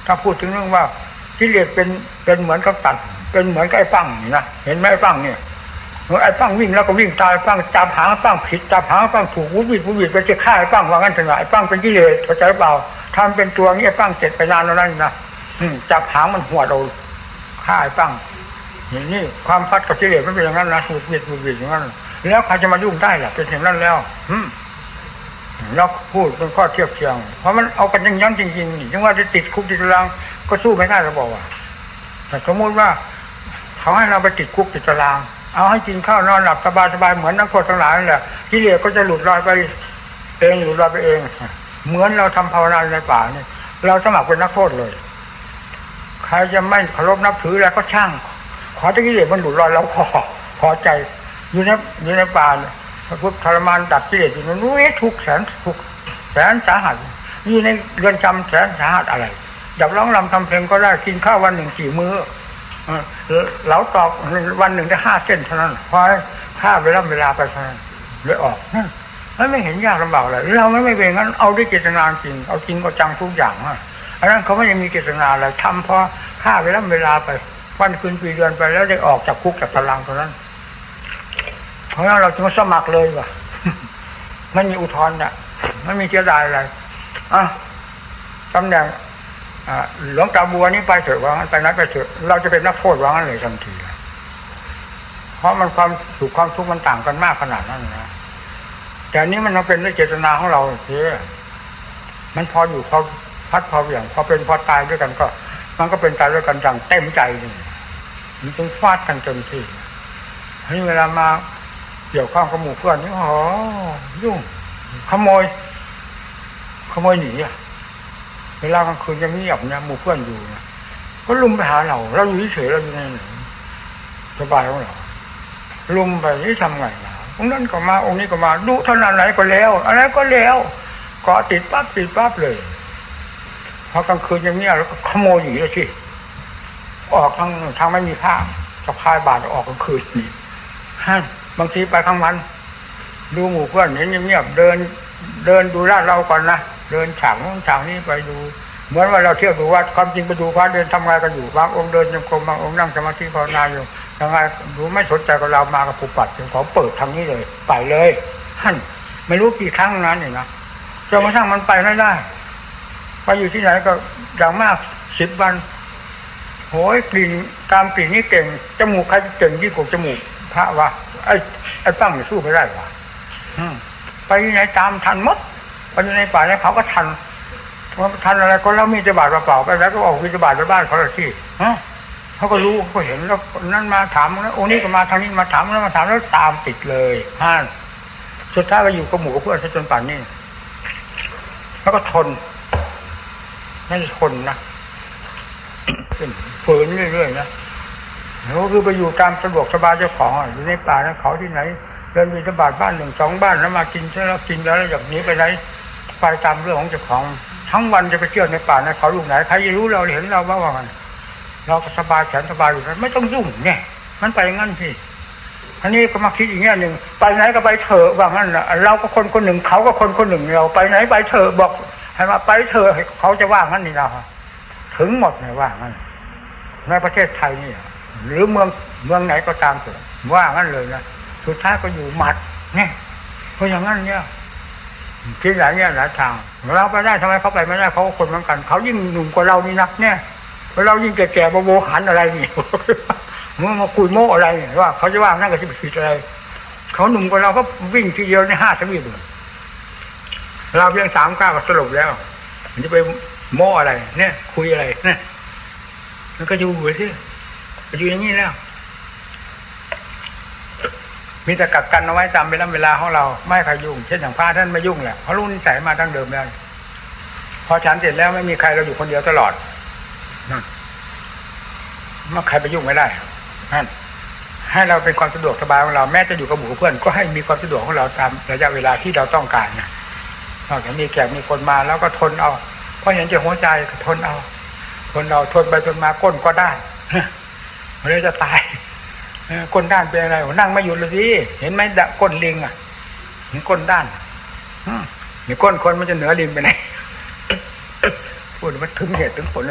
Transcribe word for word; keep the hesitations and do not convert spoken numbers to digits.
ถ้าพูดถึงเรื่องว่ากิเลสเป็นเป็นเหมือนกับตัดเป็นเหมือนกับไอ้ปั้งนี่นะเห็นไหมไอ้ปั้งเนี่ยไอ้ปั้งวิ่งแล้วก็วิ่งตายปั้งจับหางปั้งผิดจับหางปั้งถูกวุ้ยวุ้ยไปจะฆ่าไอ้ปั้งว่างั้นถึงไอ้ปั้งเป็นกิเลสเข้าใจเปล่าทำเป็นตัวนี้ไอ้ปั้งเสร็จไปนานแล้วนั่นนะจับหางมันหัวเราฆ่าไอ้ปั้งอย่างนี้ความพัดกับกิเลสมันเป็นอย่างนั้นนะถูกผิดถูกผิดอย่างนั้นแล้วใครจะมายุ่งได้ล่ะเป็นอย่างนั้นแล้วเราพูดเป็นข้อเทียบเทียงเพราะมันเอากันยังยังจริงๆนี่ยังว่าจะติดคุกติดตารางก็สู้ไม่ได้เราบอกว่าแต่สมมติว่าเขาให้เราไปติดคุกติดตารางเอาให้กินข้าวนอนหลับสบายๆเหมือนนักโทษทั้งหลายนั่นแหละกิเลสก็จะหลุดลอยไปเองหลุดลอยไปเองเหมือนเราทำภาวนาในป่านี่เราสมัครเป็นนักโทษเลยใครจะไม่เคารพนับถือแล้วก็ช่างขอที่กิเลสมันหลุดลอยเราขอพอใจอยู่ในอยู่ในป่าพระพุทธทรมานดับกิเลสอยู่นู้นทุกแสนทุกแสนสาหัสอยู่ในเรือนจำแสนสาหัสอะไรดับร้องรำทำเพลงก็ได้กินข้าววันหนึ่งกี่มื้อเหลาตอกวันหนึ่งได้ห้าเส้นเท่านั้นพอค่าเวลาเวลาไปเท่านั้นเลยออกนั่นไม่เห็นยากลำบากเลยเราไม่ไม่เป็นงั้นเอาด้วยเจตนาจริงเอาจริงก็จังทุกอย่างอ่ะอันนั้นเขาไม่ได้มีเจตนาอะไรทำเพราะค่าเวลาเวลาไปวันคืนปีเดือนไปแล้วได้ออกจากคุกจากตารางเท่านั้นเพราะงั้นเราจึงสมัครเลยว่ะไม่มีอุทธรณ์เนี่ยไม่มีเสียดายอะไรอ่ะตำแหน่งหลวงตาบัวนี่ไปเถอะว่างั้นไปนั้นไปเถอะเราจะเป็นนักโทษว่างั้นเลยทันทีเพราะมันความสุขความทุกข์มันต่างกันมากขนาดนั้นนะแต่นี้มันเป็นด้วยเจตนาของเราเสียมันพออยู่พอพัดพอเหวี่ยงพอเป็นพอตายด้วยกันก็มันก็เป็นตายด้วยกันอย่างเต็มใจนี่มันต้องฟาดกันเต็มที่นี่เวลามาเกี่ยวข้องกับหมู่เพื่อนนี่โอ้ยุ่งขโมยขโมยหนีอ่ะเวลากลางคืนจะเงียบเนี่ยหมู่เพื่อนอยู่ก็ลุมไปหาเราเราอยู่เฉยเราอยู่ในสบายของเราลุมไปนี่ทำไงล่ะองค์นั้นก็มาองค์นี้ก็มาดุเท่านั้นไหนก็แล้วอะไรก็แล้วเกาะติดปั๊บติดปั๊บเลยพอกลางคืนอย่างเงี้ยแล้วก็ขโมยหนีเลยสิออกทางทางไม่มีผ้าสะพายบาทออกกลางคืนนี่ฮะบางทีไปข้างวันดูหมู่เพื่อนเห็นเงียบๆเดินเดินดูลาดเราก่อนนะเดินฉากนู้นฉากนี้ไปดูเหมือนว่าเราเที่ยวดูวัดความจริงไปดูพระเดินทำงานกันอยู่บางองค์เดินยังกรมบางองค์นั่งสมาธิภาวนาอยู่ยังไงดูไม่สนใจกับเรามากับผู้ปัดจึงขอเปิดทางนี้เลยไปเลยท่านไม่รู้กี่ครั้งนั้นนี่นะจนกระทั่งมันไปไม่ได้ไปอยู่ที่ไหนก็อย่างมากสิบวันโหยกลิ่นตามกลิ่นนี่เก่งจมูกใครเก่งยิ่งกว่าจมูกพระวะไอ้ไอ้ตั้งสู้ไม่ได้วะไปไหนตามทันมดไปอยู่ในป่าแล้วเขาก็ทันว่าทันอะไรก็แล้วมีจะบาดเปล่าไปแล้วก็ออกมีจะบาดไปบ้านเขาละที่ฮะเขาก็รู้เขาเห็นแล้วนั่นมาถามแล้วโอ้นี่ก็มาทางนี้มาถามแล้วมาถามแล้วตามติดเลยฮะสุดท้ายก็อยู่กับหมู่กับเพื่อนจนป่านนี้แล้วก็ทนนั่นทนนะเป็นฝืนเรื่อยๆนะแล้วคือไปอยู่ตามสะดวกสบายเจ้าของอยู่ในป่านะเขาที่ไหนเดินมีสบายบ้านหนึ่งสองบ้านแล้วมากินแล้วกินแล้วอย่างนี้ไปไหนไปตามเรื่องของเจ้าของทั้งวันจะไปเที่ยวในป่านะเขาลูกไหนใครจะรู้เราเห็นเราบ้างว่าเราก็สบายแสนสบายอยู่ไม่ต้องยุ่งเนี่ยมันไปงั้นพี่อันนี้ก็มาคิดอย่างนี้หนึ่งไปไหนก็ไปเถอะว่างั้นเราก็คนคนหนึ่งเขาก็คนคนหนึ่งเราไปไหนไปเถอะบอกให้มาไปเถอะเขาจะว่างั้นนี่เราถึงหมดเลยว่างั้นในประเทศไทยนี่หรือเมืองเมืองไหนก็ตามเถอะว่างั้นเลยนะสุดท้ายก็อยู่หมัดเนี่ยเพราะอย่างนั้นเนี่ยคิดหลายเนี่ยหลายทางเราไปได้ทำไมเขาไปไม่ได้เขาคนเหมือนกันเขายิ่งหนุ่มกว่าเรานี่นักเนี่ยเรายิ่งแก่ๆมาโวหันอะไรนี่มึงมาคุยโม้อะไรว่าเขาจะว่านั่นก็จะผิดอะไรเขาหนุ่มกว่าเราก็วิ่งทีเดียวในห้าสวิงเราเพียงสามก้าวก็สรุปแล้วมันจะไปโม้อะไรเนี่ยคุยอะไรเนี่ยมันก็อยู่สิอยู่อย่างนี้แล้วมีแต่กักกันเอาไว้ตามเวลาเวลาของเราไม่ใครยุ่งเช่นอย่างพระท่านไม่ยุ่งแหละเพราะรู้นิสัยมาตั้งเดิมแล้วพอฉันเสร็จแล้วไม่มีใครเราอยู่คนเดียวตลอดไม่ใครไปยุ่งไม่ได้นั่นให้เราเป็นความสะดวกสบายของเราแม้จะอยู่กับหมู่เพื่อนก็ให้มีความสะดวกของเราตามระยะเวลาที่เราต้องการนะนอกจากมีแขกมีคนมาแล้วก็ทนเอาเพราะเห็นเจ็บหัวใจก็ทนเอาทนเอาทนไปทนมาก้นก็ได้มันเลยจะตายก้นด้านเป็นอะไรนั่งไม่หยุดเลยสิเห็นไหมดะก้นลิงอ่ะเห็นก้นด้านนี่ก้นคนมันจะเหนือลิงไปไหนพูดมันถึงเหตุถึงผล